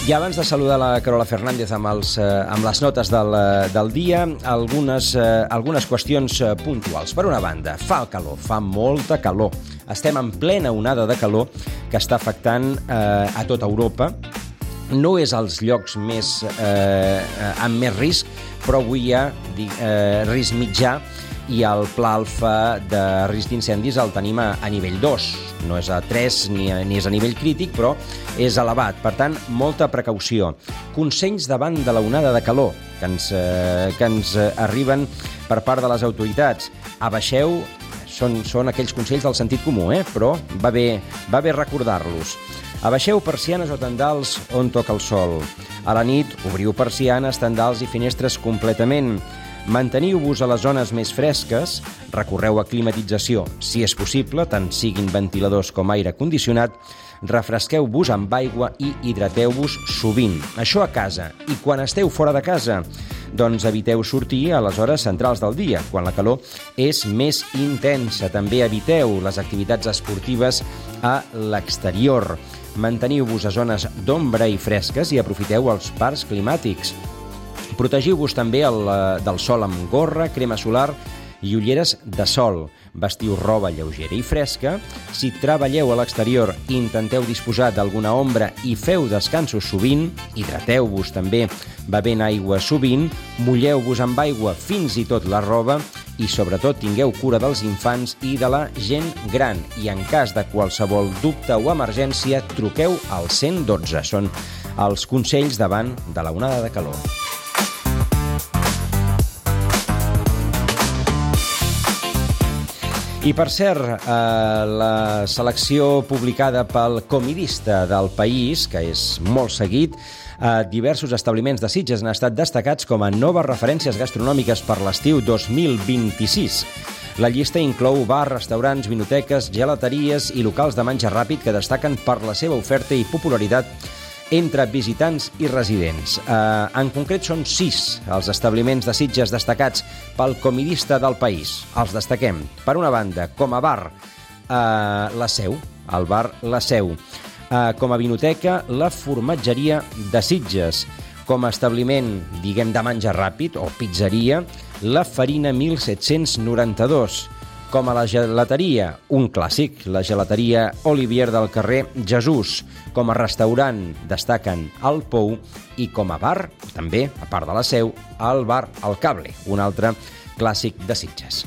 I abans de saludar la Carola Fernández amb les notes del dia, algunes qüestions puntuals. Per una banda, fa calor, fa molta calor. Estem en plena onada de calor que està afectant a tota Europa. No és als llocs amb més risc, però avui hi ha risc mitjà i el pla alfa de risc d'incendis el tenim a nivell 2. No és a 3 ni és a nivell crític, però és elevat. Per tant, molta precaució. Consells davant de la onada de calor que ens arriben per part de les autoritats. Abaixeu, són aquells consells del sentit comú, però va bé recordar-los. Abaixeu persianes o tendals on toca el sol. A la nit, obriu persianes, tendals i finestres completament. Manteniu-vos a les zones més fresques, recorreu a climatització, si és possible, tant siguin ventiladors com aire condicionat, refresqueu-vos amb aigua i hidrateu-vos sovint. Això a casa. I quan esteu fora de casa, doncs eviteu sortir a les hores centrals del dia, quan la calor és més intensa. També eviteu les activitats esportives a l'exterior. Manteniu-vos a zones d'ombra i fresques i aprofiteu els parcs climàtics. Protegiu-vos també del sol amb gorra, crema solar i ulleres de sol. Vestiu roba lleugera i fresca. Si treballeu a l'exterior, intenteu disposar d'alguna ombra i feu descansos sovint. Hidrateu-vos també bevent aigua sovint. Mulleu-vos amb aigua fins i tot la roba i sobretot tingueu cura dels infants i de la gent gran. I en cas de qualsevol dubte o emergència, truqueu al 112. Són els consells davant de la onada de calor. I per cert, la selecció publicada pel Comidista del País, que és molt seguit, diversos establiments de Sitges han estat destacats com a noves referències gastronòmiques per l'estiu 2026. La llista inclou bars, restaurants, vinoteques, gelateries i locals de menjar ràpid que destaquen per la seva oferta i popularitat entre visitants i residents. En concret són 6 els establiments de Sitges destacats pel Comidista del País. Els destaquem, per una banda, com a bar, La Seu, el bar La Seu. Com a vinoteca, la Formatgeria de Sitges. Com a establiment, diguem, de menjar ràpid o pizzeria, la Farina 1792. Com a la gelateria, un clàssic, la gelateria Olivier del carrer Jesús. Com a restaurant destaquen el Pou i com a bar, també, a part de La Seu, el bar El Cable, un altre clàssic de Sitges.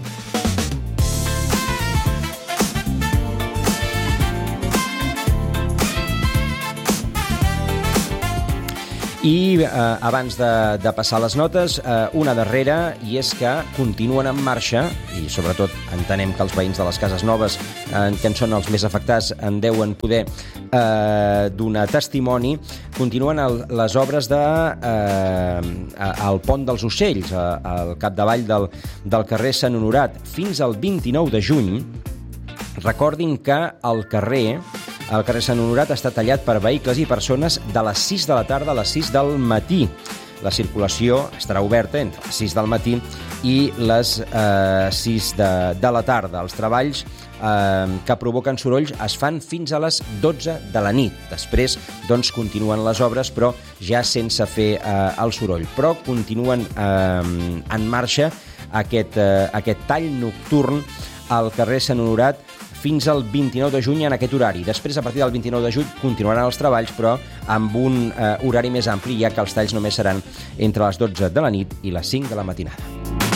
I abans de passar les notes, una darrera, i és que continuen en marxa, i sobretot entenem que els veïns de les cases noves, que en són els més afectats, en deuen poder donar testimoni, continuen les obres al Pont dels Ocells, al capdavall del carrer Sant Honorat, fins al 29 de juny. Recordin que el carrer Sant Honorat està tallat per vehicles i persones de les 6 de la tarda a les 6 del matí. La circulació estarà oberta entre les 6 del matí i les 6 de la tarda. Els treballs que provoquen sorolls es fan fins a les 12 de la nit. Després, doncs, continuen les obres, però ja sense fer el soroll. Però continuen en marxa aquest tall nocturn al carrer Sant Honorat fins al 29 de juny en aquest horari. Després, a partir del 29 de juny, continuaran els treballs, però amb un horari més ampli, ja que els talls només seran entre les 12 de la nit i les 5 de la matinada.